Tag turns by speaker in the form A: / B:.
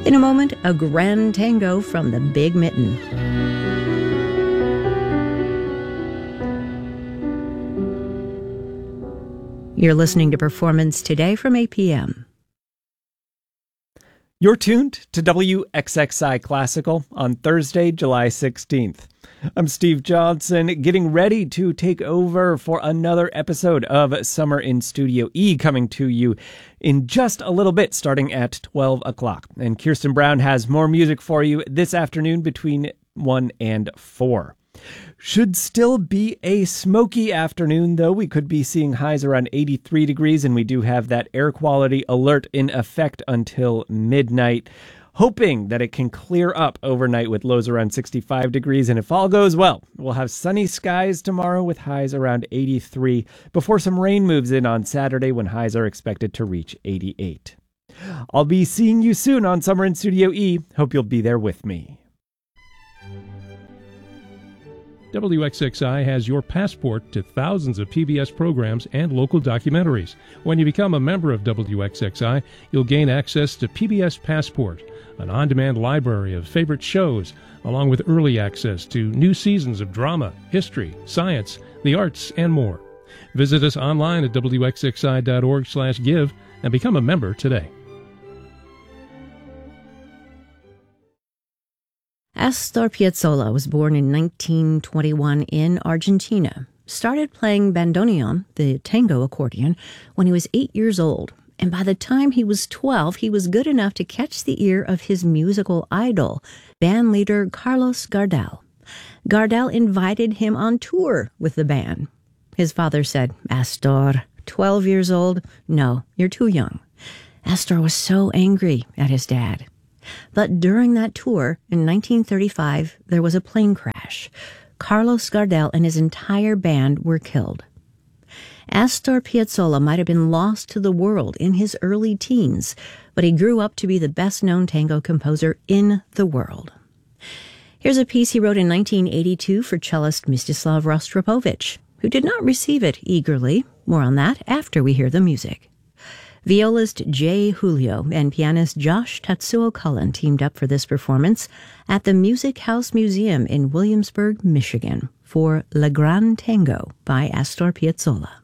A: In a moment, a grand tango from the Big Mitten. You're listening to Performance Today from 8 p.m.
B: You're tuned to WXXI Classical on Thursday, July 16th. I'm Steve Johnson, getting ready to take over for another episode of Summer in Studio E, coming to you in just a little bit, starting at 12 o'clock. And Kirsten Brown has more music for you this afternoon between 1 and 4. Should still be a smoky afternoon, though. We could be seeing highs around 83 degrees, and we do have that air quality alert in effect until midnight. Hoping that it can clear up overnight with lows around 65 degrees. And if all goes well, we'll have sunny skies tomorrow with highs around 83 before some rain moves in on Saturday when highs are expected to reach 88. I'll be seeing you soon on Summer in Studio E. Hope you'll be there with me.
C: WXXI has your passport to thousands of PBS programs and local documentaries. When you become a member of WXXI, you'll gain access to PBS Passport, an on-demand library of favorite shows, along with early access to new seasons of drama, history, science, the arts, and more. Visit us online at wxxi.org/give and become a member today.
A: Astor Piazzolla was born in 1921 in Argentina. Started playing bandoneon, the tango accordion, when he was 8 years old. And by the time he was 12, he was good enough to catch the ear of his musical idol, bandleader Carlos Gardel. Gardel invited him on tour with the band. His father said, "Astor, 12 years old? No, you're too young." Astor was so angry at his dad. But during that tour, in 1935, there was a plane crash. Carlos Gardel and his entire band were killed. Astor Piazzolla might have been lost to the world in his early teens, but he grew up to be the best-known tango composer in the world. Here's a piece he wrote in 1982 for cellist Mstislav Rostropovich, who did not receive it eagerly. More on that after we hear the music. Violist Jay Julio and pianist Josh Tatsuo Cullen teamed up for this performance at the Music House Museum in Williamsburg, Michigan, for Le Grand Tango by Astor Piazzolla.